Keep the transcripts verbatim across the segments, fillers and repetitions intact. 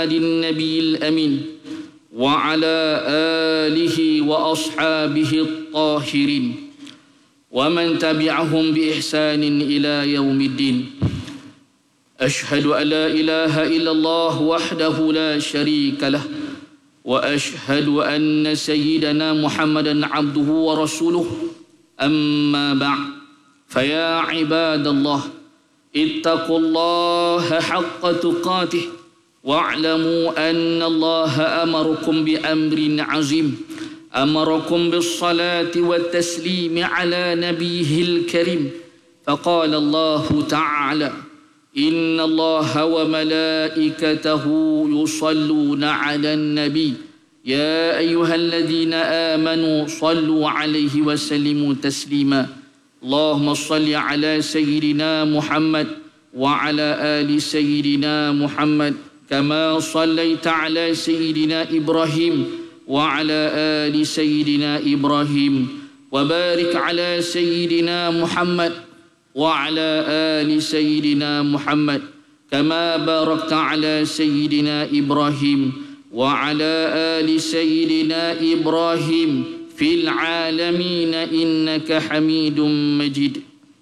النبي الأمين وعلى آله وأصحابه الطاهرين ومن تبعهم بإحسان إلى يوم الدين. أشهد أن لا إله إلا الله وحده لا شريك له وأشهد أن سيدنا محمدا عبده ورسوله. أما بعد فيا عباد الله اتقوا الله حق تقاته واعلموا أن الله أمركم بأمر عظيم، أمركم بالصلاة والتسليم على نبيه الكريم، فقال الله تعالى: إن الله وملائكته يصلون على النبي يا أيها الذين آمنوا صلوا عليه وسلموا تسليما. اللهم صل على سيدنا محمد وعلى آل سيدنا محمد كما صليت على سيدنا إبراهيم وعلى آل سيدنا إبراهيم وبارك على سيدنا محمد وعلى آل سيدنا محمد كما باركت على سيدنا إبراهيم وعلى آل سيدنا إبراهيم في العالمين إنك حميد مجيد.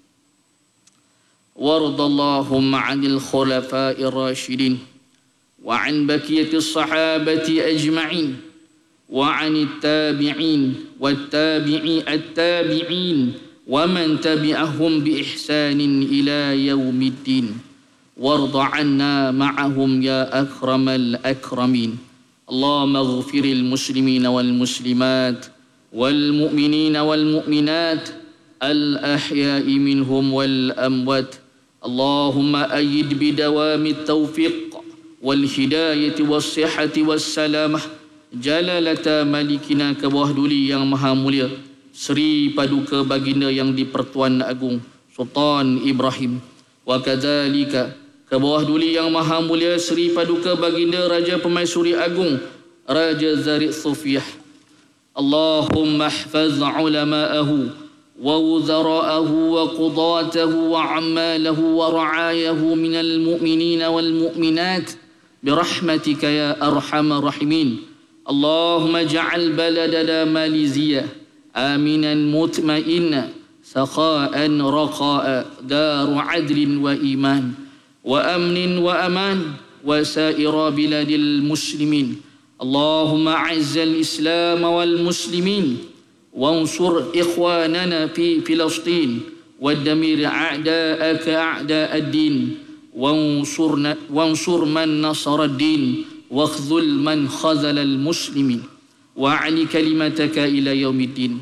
وارض اللهم عن الخلفاء الراشدين وعن بقية الصحابة أجمعين وعن التابعين والتابعي التابعين ومن تبعهم بإحسان إلى يوم الدين. وارض عنا معهم يا أكرم الأكرمين. اللهم اغفر المسلمين والمسلمات والمؤمنين والمؤمنات الأحياء منهم والأموات. اللهم أيد بدوام التوفيق والهداية والصحة والسلامة جلالة ملكنا kebawah duli yang maha mulia Sri Paduka Baginda yang di-Pertuan Agung Sultan Ibrahim, wa kadzalika kebawah duli yang maha mulia Sri Paduka Baginda Raja Permaisuri Agung Raja Zarif Sofiyah. Allahumma ihfaz ulama'ahu wa wuzara'ahu wa qudatahu wa ammalahu wa ra'ayahu minal mu'minina wal mu'minat birahmatika ya arhamar rahimin. Allahumma ja'al baladana Malizia aminan mutma'inna sakha'an raqa'a daru adlin wa iman wa amnin wa aman wa sa'ira biladil muslimin. Allahumma a'azzal islam wal muslimin wansur ikhwanana fi Filastin waddamir a'da'aka a'da'ad din wansurna wansur man nasara ad-din wakhzul man khazala al-muslimin wa'ali kalimataka ila yaumiddin.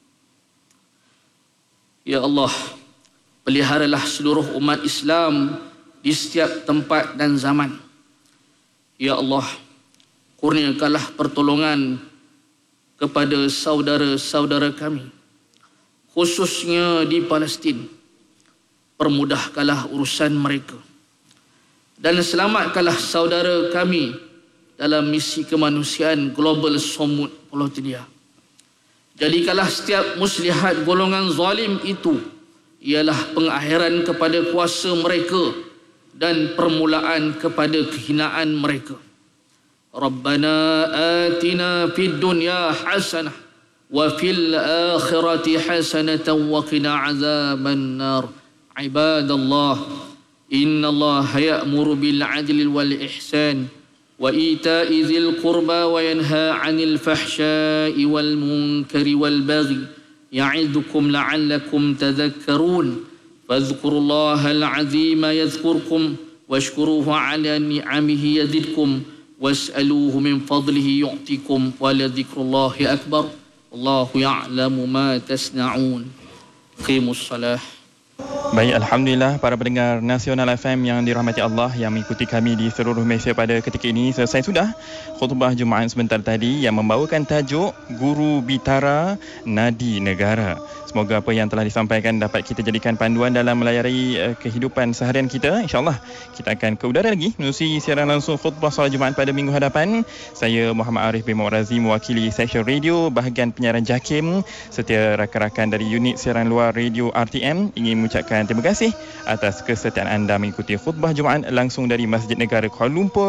Ya Allah, peliharalah seluruh umat Islam di setiap tempat dan zaman. Ya Allah, kurniakanlah pertolongan kepada saudara-saudara kami, khususnya di Palestin. Permudahkanlah urusan mereka dan selamatkanlah saudara kami dalam misi kemanusiaan Global Summit Pulau Telia. Jadikanlah setiap muslihat golongan zalim itu ialah pengakhiran kepada kuasa mereka dan permulaan kepada kehinaan mereka. Rabbana atina fid dunya hasanah wa fil akhirati hasanatan wa qina azaban nar. Ibadallah, innallaha ya'muru bil 'adli wal ihsan wa ita'i dzil qurba wa yanha 'anil fahsya'i wal munkari wal baghi ya'idzukum la'allakum tadhakkarun. Fadhkurullaha al-'azima yadhkurkum washkuruhu 'ala ni'amihi yazidkum was'aluhu min fadlihi yu'tikum wa la dzikrullahi akbar. Allahu ya'lamu ma tasna'un. Qimus salah. Baik, Alhamdulillah para pendengar Nasional F M yang dirahmati Allah yang mengikuti kami di seluruh Malaysia pada ketika ini. Selesai sudah khutbah Jumaat sebentar tadi yang membawakan tajuk Guru Bitara Nadi Negara. Semoga apa yang telah disampaikan dapat kita jadikan panduan dalam melayari uh, kehidupan seharian kita. InsyaAllah kita akan ke udara lagi menerusi siaran langsung khutbah solat Jumaat pada minggu hadapan. Saya Muhammad Arif bin Muarazi mewakili seksyen radio bahagian penyiaran JAKIM serta rakan-rakan dari unit siaran luar radio R T M ingin mengucapkan terima kasih atas kesetiaan anda mengikuti khutbah Jumaat langsung dari Masjid Negara Kuala Lumpur.